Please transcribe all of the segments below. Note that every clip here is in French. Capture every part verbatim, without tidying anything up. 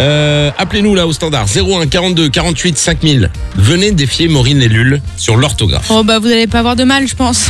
Euh, appelez-nous là au standard zéro un quarante-deux quarante-huit cinq mille. Venez défier Maureen et Lul sur l'orthographe. Oh bah vous allez pas avoir de mal, je pense.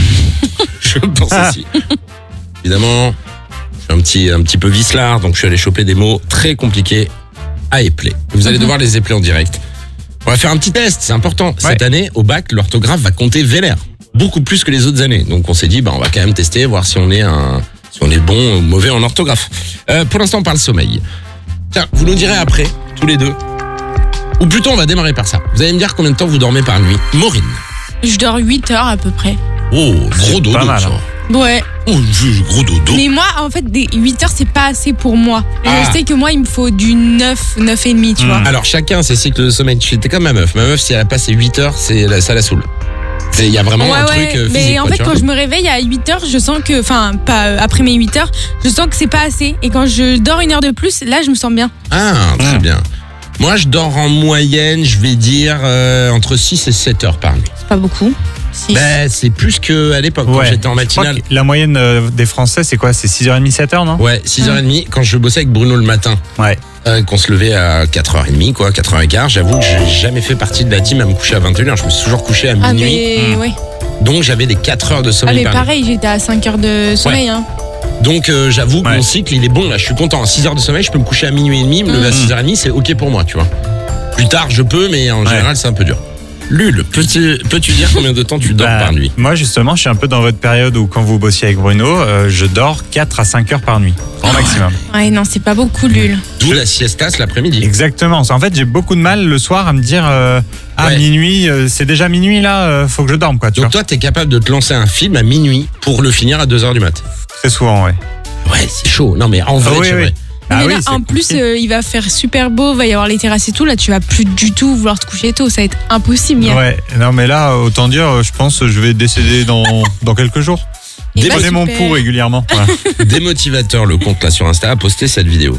Je pense aussi. Évidemment, je suis un petit, un petit peu vicelard, donc je suis allé choper des mots très compliqués à épeler. Vous allez devoir les épeler en direct. On va faire un petit test, c'est important. Cette Ouais. année, au bac, l'orthographe va compter vénère. Beaucoup plus que les autres années. Donc on s'est dit, bah, on va quand même tester, voir si on est, un, si on est bon ou mauvais en orthographe. Euh, pour l'instant, on parle sommeil. Tiens, vous nous direz après, tous les deux. Ou plutôt, on va démarrer par ça. Vous allez me dire combien de temps vous dormez par nuit. Maureen. Je dors huit heures à peu près. Oh, gros dodo, pas mal, ça. hein. Ouais. Oh, gros dodo. Mais moi, en fait, des huit heures, c'est pas assez pour moi. Ah. Je sais que moi, il me faut du neuf, neuf et demi, tu Mm. vois. Alors, chacun a ses cycles de sommeil. J'étais comme ma meuf. Ma meuf, si elle a passé huit heures, c'est, ça la saoule. Il y a vraiment Ouais, un ouais. truc euh, physique. Mais en quoi, fait, tu quand vois. je me réveille à huit heures, je sens que, enfin, pas euh, après mes huit heures, je sens que c'est pas assez. Et quand je dors une heure de plus, là, je me sens bien. Ah, très Mm. bien. Moi, je dors en moyenne, je vais dire, euh, entre six et sept heures par nuit. C'est pas beaucoup. Si. Ben, c'est plus qu'à l'époque, quand j'étais en Je crois matinale. que la moyenne euh, des Français, c'est quoi? C'est six heures trente, sept heures, non? Ouais, six heures trente, quand je bossais avec Bruno le matin, Ouais. euh, qu'on se levait à quatre heures trente, quoi, quatre heures quinze, j'avoue que j'ai jamais fait partie de la team à me coucher à vingt et une heures. Je me suis toujours couché à ah, minuit. mais, Mm. ouais. Donc, j'avais des quatre heures de Ah, sommeil mais par nuit. pareil, j'étais à cinq heures de sommeil, hein. Donc, euh, j'avoue que Ouais. mon cycle, il est bon, là. Je suis content. six heures de sommeil, je peux me coucher à minuit et demi, me lever à Mm. six heures trente, c'est OK pour moi, tu vois. Plus tard, je peux, mais en Ouais. général, c'est un peu dur. Lul, peux-tu, peux-tu dire combien de temps tu dors Bah, par nuit? Moi, justement, je suis un peu dans votre période où, quand vous bossiez avec Bruno, euh, je dors quatre à cinq heures par nuit, au maximum. Ouais, non, c'est pas beaucoup, Lul. D'où la siestas l'après-midi. Exactement. En fait, j'ai beaucoup de mal le soir à me dire euh, ah, Ouais. minuit, euh, c'est déjà minuit là, euh, faut que je dorme, quoi. Tu Donc vois. toi, t'es capable de te lancer un film à minuit pour le finir à deux heures du mat. Très souvent, ouais. Ouais, c'est chaud. Non, mais en vrai, Ah oui, c'est oui. vrai. Ah mais oui, là, c'est en plus, compliqué. euh, il va faire super beau, va y avoir les terrasses et tout. Là, tu vas plus du tout vouloir te coucher tôt. Ça va être impossible. Yann. Ouais, non, mais là, autant dire, je pense que je vais décéder dans, dans quelques jours. Et bah, Prenez mon super. pouls régulièrement. Voilà. Démotivateur, le compte là sur Insta, a posté cette vidéo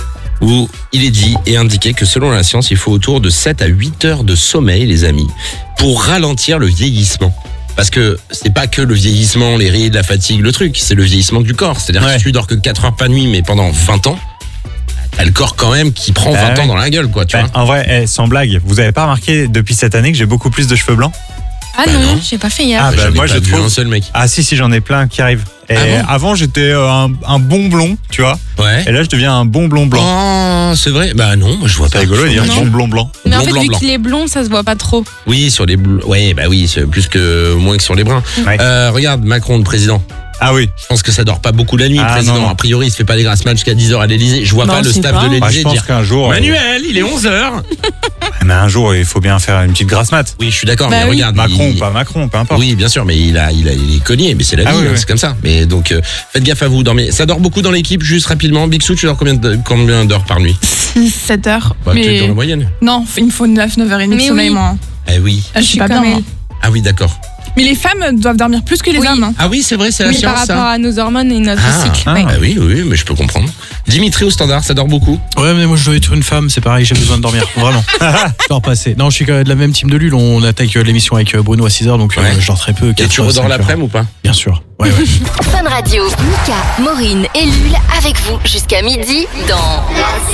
où il est dit et indiqué que selon la science, il faut autour de sept à huit heures de sommeil, les amis, pour ralentir le vieillissement. Parce que c'est pas que le vieillissement, les rides, la fatigue, le truc, c'est le vieillissement du corps. C'est-à-dire Ouais. que si tu dors que quatre heures par nuit, mais pendant vingt ans, t'as le corps quand même qui prend Bah vingt ans ouais. dans la gueule, quoi, tu Ben, vois. en vrai, eh, sans blague, vous avez pas remarqué depuis cette année que j'ai beaucoup plus de cheveux blancs? Ah Bah non, non. j'ai pas fait hier. Ah, bah, J'avais moi, pas je vu trouve- un seul mec. Ah si, si, j'en ai plein qui arrivent. Et Ah bon avant, j'étais euh, un, un bon blond, tu vois. Ouais. Et là, je deviens un bon blond blanc. Oh, c'est vrai. Bah non, moi je vois C'est pas. rigolo de dire Non. bon blond blanc. mais en blond, fait, blanc, vu blanc. qu'il est blond, ça se voit pas trop. Oui, sur les bleus. Ouais, bah oui, c'est plus que moins que sur les bruns. Ouais. Euh, regarde, Macron, le président. Ah oui. Je pense que ça dort pas beaucoup la nuit, Ah, le président. non, non. A priori, il se fait pas des grasses matchs jusqu'à dix heures à l'Elysée. Je vois Non, pas le c'est staff pas. de Bah, je l'Elysée pense dire qu'un jour. euh, Manuel, il est onze heures. Mais un jour, il faut bien faire une petite grasse mat. Oui, je suis d'accord, Bah mais oui. regarde. Macron il- ou pas Macron, peu importe. Oui, bien sûr, mais il a, il a, il est cogné, mais c'est la vie, Ah oui, hein, oui. c'est comme ça. Mais donc, euh, faites gaffe à vous, dormez. Ça dort beaucoup dans l'équipe, juste rapidement. Bixou, tu dors combien de- combien d'heures par nuit? six, sept heures. Bah, peut-être mais dans la moyenne. non, il me faut neuf, neuf heures trente de Mais sommeil, oui. moi. Eh oui. Ah, je suis pas comme bien, elle. moi. Ah oui, d'accord. Mais les femmes doivent dormir plus que les Oui. hommes. hein. Ah oui, c'est vrai, c'est la Oui, par science, rapport ça. à nos hormones et notre Ah, cycle. ah. ouais. Bah oui, oui, mais je peux comprendre. Dimitri au standard, ça dort beaucoup. Ouais, mais moi je dois être une femme, c'est pareil, j'ai besoin de dormir, vraiment. Je dors pas assez. Non, je suis quand même de la même team de Lul, on attaque euh, l'émission avec euh, Bruno à six heures, donc euh, Ouais. je dors très peu. Et quatre tu heures, redors cinq heures. l'après-midi ou pas? Bien sûr. Ouais, ouais. Fun Radio, Mika, Maureen et Lul avec vous jusqu'à midi dans